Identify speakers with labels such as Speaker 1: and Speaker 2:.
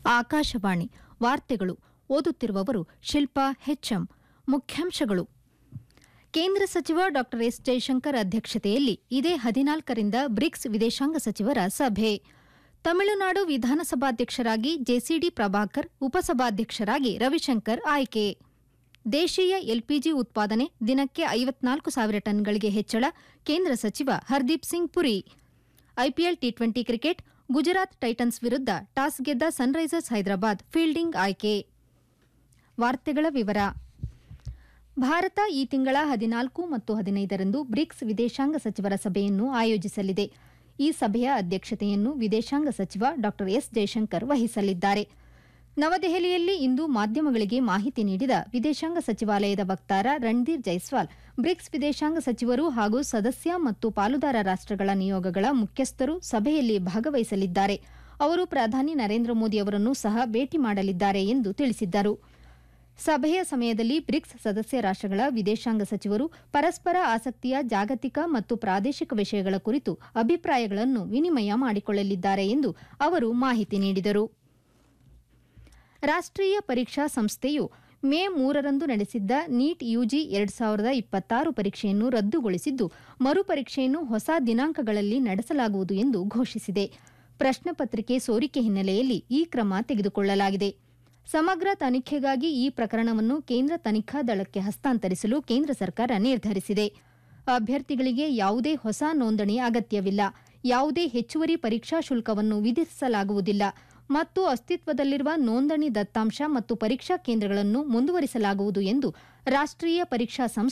Speaker 1: ಆಕಾಶವಾಣಿ ವಾರ್ತೆಗಳು ಓದುತ್ತಿರುವವರು ಶಿಲ್ಪಾ ಹೆಚ್ಎಂ. ಮುಖ್ಯಾಂಶಗಳು. ಕೇಂದ್ರ ಸಚಿವ ಡಾ ಎಸ್ ಜೈಶಂಕರ್ ಅಧ್ಯಕ್ಷತೆಯಲ್ಲಿ ಇದೇ 14ರಿಂದ ಬ್ರಿಕ್ಸ್ ವಿದೇಶಾಂಗ ಸಚಿವರ ಸಭೆ. ತಮಿಳುನಾಡು ವಿಧಾನಸಭಾಧ್ಯಕ್ಷರಾಗಿ ಜೆಸಿಡಿ ಪ್ರಭಾಕರ್, ಉಪಸಭಾಧ್ಯಕ್ಷರಾಗಿ ರವಿಶಂಕರ್ ಆಯ್ಕೆ. ದೇಶೀಯ ಎಲ್ಪಿಜಿ ಉತ್ಪಾದನೆ ದಿನಕ್ಕೆ 54,000 ಟನ್ಗಳಿಗೆ ಹೆಚ್ಚಳ, ಕೇಂದ್ರ ಸಚಿವ Hardeep Singh Puri. IPL T20 cricket, Gujarat Titans ವಿರುದ್ಧ ಟಾಸ್ ಗೆದ್ದ ಸನ್ರೈಸರ್ಸ್ ಹೈದರಾಬಾದ್ ಫೀಲ್ಡಿಂಗ್ ಆಯ್ಕೆ. ವಾರ್ತೆಗಳ ವಿವರ. ಭಾರತ ಈ ತಿಂಗಳ 14 ಮತ್ತು 15ರಂದು ಬ್ರಿಕ್ಸ್ ವಿದೇಶಾಂಗ ಸಚಿವರ ಸಭೆಯನ್ನು ಆಯೋಜಿಸಲಿದೆ. ಈ ಸಭೆಯ ಅಧ್ಯಕ್ಷತೆಯನ್ನು ವಿದೇಶಾಂಗ ಸಚಿವ ಡಾ ಎಸ್ ಜೈಶಂಕರ್ ವಹಿಸಲಿದ್ದಾರೆ. ನವದೆಹಲಿಯಲ್ಲಿ ಇಂದು ಮಾಧ್ಯಮಗಳಿಗೆ ಮಾಹಿತಿ ನೀಡಿದ ವಿದೇಶಾಂಗ ಸಚಿವಾಲಯದ ವಕ್ತಾರ ರಣಧೀರ್ ಜೈಸ್ವಾಲ್, ಬ್ರಿಕ್ಸ್ ವಿದೇಶಾಂಗ ಸಚಿವರು ಹಾಗೂ ಸದಸ್ಯ ಮತ್ತು ಪಾಲುದಾರ ರಾಷ್ಟಗಳ ನಿಯೋಗಗಳ ಮುಖ್ಯಸ್ಥರು ಸಭೆಯಲ್ಲಿ ಭಾಗವಹಿಸಲಿದ್ದಾರೆ. ಅವರು ಪ್ರಧಾನಿ ನರೇಂದ್ರ ಮೋದಿ ಅವರನ್ನು ಸಹ ಭೇಟಿ ಮಾಡಲಿದ್ದಾರೆ ಎಂದು ತಿಳಿಸಿದ್ದರು. ಸಭೆಯ ಸಮಯದಲ್ಲಿ ಬ್ರಿಕ್ಸ್ ಸದಸ್ಯ ರಾಷ್ಟಗಳ ವಿದೇಶಾಂಗ ಸಚಿವರು ಪರಸ್ಪರ ಆಸಕ್ತಿಯ ಜಾಗತಿಕ ಮತ್ತು ಪ್ರಾದೇಶಿಕ ವಿಷಯಗಳ ಕುರಿತು ಅಭಿಪ್ರಾಯಗಳನ್ನು ವಿನಿಮಯ ಮಾಡಿಕೊಳ್ಳಲಿದ್ದಾರೆ ಎಂದು ಅವರು ಮಾಹಿತಿ ನೀಡಿದರು. ರಾಷ್ಟೀಯ ಪರೀಕ್ಷಾ ಸಂಸ್ಥೆಯು ಮೇ 3ರಂದು ನಡೆಸಿದ್ದ ನೀಟ್ ಯುಜಿ 2026 ಪರೀಕ್ಷೆಯನ್ನು ರದ್ದುಗೊಳಿಸಿದ್ದು, ಮರುಪರೀಕ್ಷೆಯನ್ನು ಹೊಸ ದಿನಾಂಕಗಳಲ್ಲಿ ನಡೆಸಲಾಗುವುದು ಎಂದು ಘೋಷಿಸಿದೆ. ಪ್ರಶ್ನೆ ಪತ್ರಿಕೆ ಸೋರಿಕೆ ಹಿನ್ನೆಲೆಯಲ್ಲಿ ಈ ಕ್ರಮ ತೆಗೆದುಕೊಳ್ಳಲಾಗಿದೆ. ಸಮಗ್ರ ತನಿಖೆಗಾಗಿ ಈ ಪ್ರಕರಣವನ್ನು ಕೇಂದ್ರ ತನಿಖಾ ದಳಕ್ಕೆ ಹಸ್ತಾಂತರಿಸಲು ಕೇಂದ್ರ ಸರ್ಕಾರ ನಿರ್ಧರಿಸಿದೆ. ಅಭ್ಯರ್ಥಿಗಳಿಗೆ ಯಾವುದೇ ಹೊಸ ನೋಂದಣಿ ಅಗತ್ಯವಿಲ್ಲ, ಯಾವುದೇ ಹೆಚ್ಚುವರಿ ಪರೀಕ್ಷಾ ಶುಲ್ಕವನ್ನು ವಿಧಿಸಲಾಗುವುದಿಲ್ಲ ಮತ್ತು ಅಸ್ತಿತ್ವದಲ್ಲಿರುವ ನೋಂದಣಿ ದತ್ತಾಂಶ ಮತ್ತು ಪರೀಕ್ಷಾ ಕೇಂದ್ರಗಳನ್ನು ಮುಂದುವರಿಸಲಾಗುವುದು ಎಂದು ರಾಷ್ಟೀಯ ಪರೀಕ್ಷಾ ಸಂಸ್ಥೆ